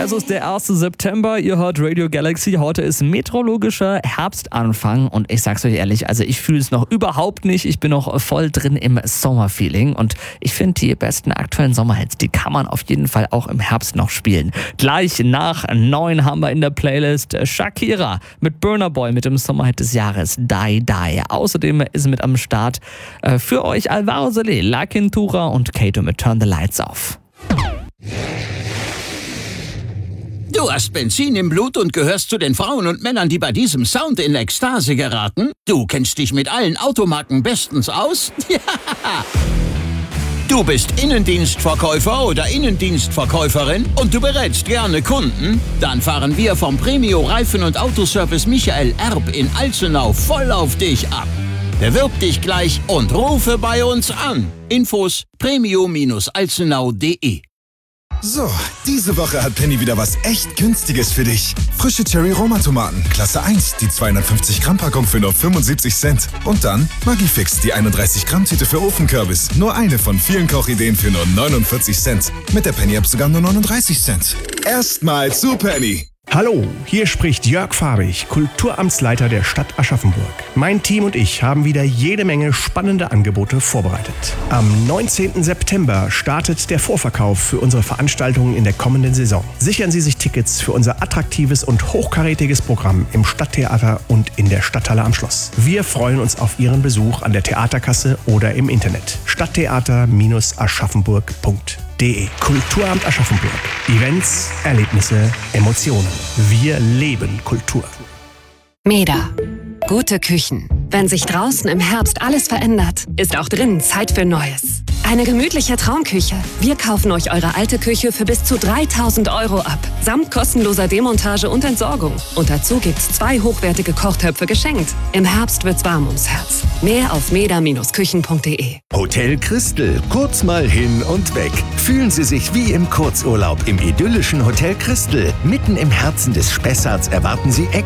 Es ist der 1. September, ihr hört Radio Galaxy. Heute ist meteorologischer Herbstanfang und ich sag's euch ehrlich, also ich fühle es noch überhaupt nicht. Ich bin noch voll drin im Sommerfeeling und ich finde, die besten aktuellen Sommerhits, die kann man auf jeden Fall auch im Herbst noch spielen. Gleich nach 9 haben wir in der Playlist Shakira mit Burna Boy mit dem Sommerhit des Jahres Die Die. Außerdem ist mit am Start für euch Alvaro Soler, La Quintura und Kato mit Turn the Lights Off. Du hast Benzin im Blut und gehörst zu den Frauen und Männern, die bei diesem Sound in Ekstase geraten? Du kennst dich mit allen Automarken bestens aus? Ja! Du bist Innendienstverkäufer oder Innendienstverkäuferin und du berätst gerne Kunden? Dann fahren wir vom Premio Reifen- und Autoservice Michael Erb in Alzenau voll auf dich ab. Bewirb dich gleich und rufe bei uns an. Infos premio-alzenau.de. So, diese Woche hat Penny wieder was echt Günstiges für dich. Frische Cherry-Roma-Tomaten, Klasse 1, die 250-Gramm-Packung für nur 75 Cent. Und dann Maggi-Fix, die 31-Gramm-Tüte für Ofenkürbis. Nur eine von vielen Kochideen für nur 49 Cent. Mit der Penny-App sogar nur 39 Cent. Erstmal zu Penny. Hallo, hier spricht Jörg Farbig, Kulturamtsleiter der Stadt Aschaffenburg. Mein Team und ich haben wieder jede Menge spannende Angebote vorbereitet. Am 19. September startet der Vorverkauf für unsere Veranstaltungen in der kommenden Saison. Sichern Sie sich Tickets für unser attraktives und hochkarätiges Programm im Stadttheater und in der Stadthalle am Schloss. Wir freuen uns auf Ihren Besuch an der Theaterkasse oder im Internet. Stadttheater-aschaffenburg.de. Kulturamt Aschaffenburg. Events, Erlebnisse, Emotionen. Wir leben Kultur. MEDA. Gute Küchen. Wenn sich draußen im Herbst alles verändert, ist auch drinnen Zeit für Neues. Eine gemütliche Traumküche. Wir kaufen euch eure alte Küche für bis zu 3.000 € ab. Samt kostenloser Demontage und Entsorgung. Und dazu gibt's 2 hochwertige Kochtöpfe geschenkt. Im Herbst wird's warm ums Herz. Mehr auf meda-küchen.de. Hotel Christel. Kurz mal hin und weg. Fühlen Sie sich wie im Kurzurlaub im idyllischen Hotel Christel. Mitten im Herzen des Spessarts erwarten Sie